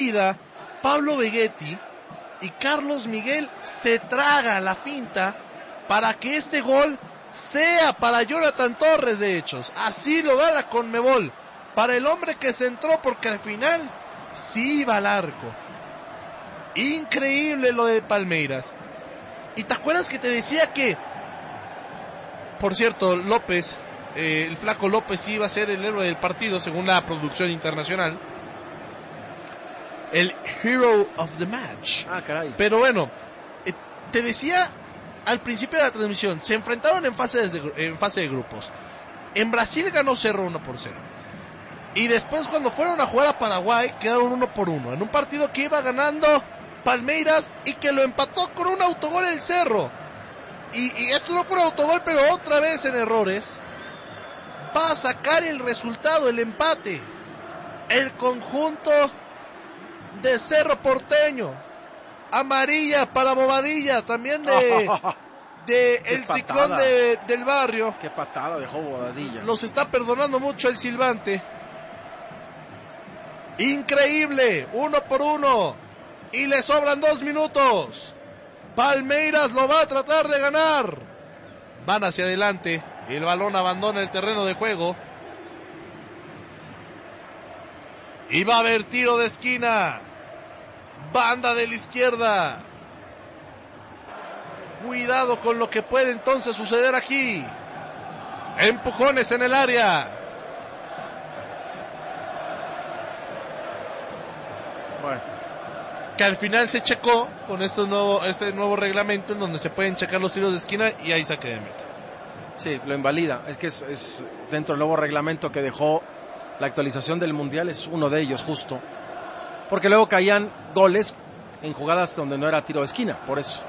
Pablo Vegetti y Carlos Miguel se traga la finta para que este gol sea para Jonathan Torres. De hecho, así lo da la Conmebol, para el hombre que se entró, porque al final sí iba al arco. Increíble lo de Palmeiras. Y te acuerdas que te decía que, por cierto, López, el flaco López iba a ser el héroe del partido según la producción internacional, el hero of the match. Caray. Pero bueno, te decía al principio de la transmisión, se enfrentaron en fase de grupos. En Brasil ganó Cerro 1-0. Y después, cuando fueron a jugar a Paraguay, quedaron 1-1. En un partido que iba ganando Palmeiras y que lo empató con un autogol el Cerro. Y esto no fue un autogol, pero otra vez en errores. Va a sacar el resultado, el empate, el conjunto de Cerro Porteño. Amarilla para Bobadilla, también de el ciclón del barrio. Qué patada dejó Bobadilla. Los está perdonando mucho el silbante. Increíble, 1-1. Y le sobran 2 minutos. Palmeiras lo va a tratar de ganar. Van hacia adelante. El balón abandona el terreno de juego. Y va a haber tiro de esquina. Banda de la izquierda. Cuidado con lo que puede entonces suceder aquí. Empujones en el área. Bueno, que al final se checó con este nuevo reglamento en donde se pueden checar los tiros de esquina y hay saque de meta. Sí, lo invalida. Es que es dentro del nuevo reglamento que dejó la actualización del Mundial, es uno de ellos justo. Porque luego caían goles en jugadas donde no era tiro de esquina, por eso.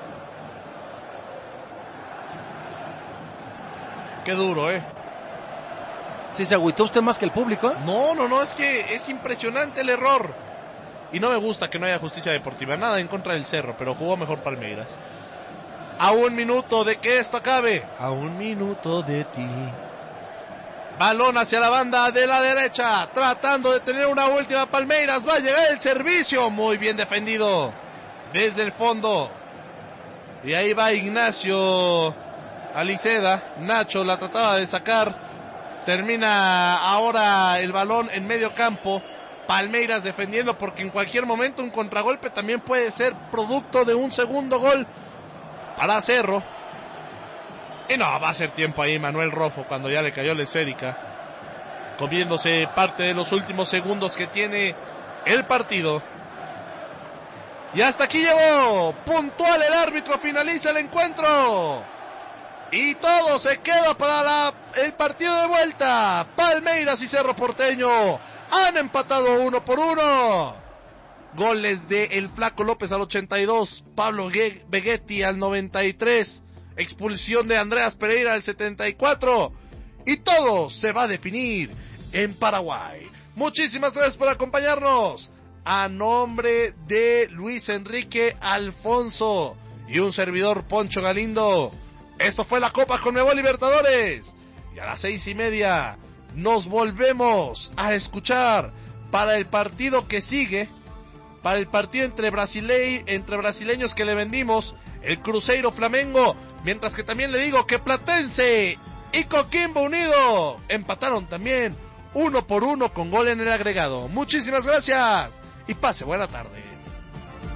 Qué duro, ¿Sí se agüitó usted más que el público? No, es que es impresionante el error. Y no me gusta que no haya justicia deportiva, nada en contra del Cerro, pero jugó mejor Palmeiras. A 1 minuto de que esto acabe, a 1 minuto de ti. Balón hacia la banda de la derecha, tratando de tener una última Palmeiras, va a llegar el servicio, muy bien defendido, desde el fondo. Y ahí va Ignacio Aliceda, Nacho la trataba de sacar, termina ahora el balón en medio campo. Palmeiras defendiendo porque en cualquier momento un contragolpe también puede ser producto de un segundo gol para Cerro. Y no, va a ser tiempo ahí Manuel Rofo cuando ya le cayó la esférica, comiéndose parte de los últimos segundos que tiene el partido. Y hasta aquí llegó, puntual el árbitro, finaliza el encuentro. Y todo se queda para el partido de vuelta. Palmeiras y Cerro Porteño han empatado 1-1. Goles de el Flaco López al 82, Pablo Vegetti al 93, expulsión de Andreas Pereira al 74. Y todo se va a definir en Paraguay. Muchísimas gracias por acompañarnos. A nombre de Luis Enrique Alfonso y un servidor Poncho Galindo, esto fue la Copa Conmebol Libertadores. Y a las 6:30 nos volvemos a escuchar para el partido que sigue, para el partido entre brasileños que le vendimos, el Cruzeiro Flamengo, mientras que también le digo que Platense y Coquimbo Unido empataron también 1-1 con gol en el agregado. Muchísimas gracias y pase buena tarde.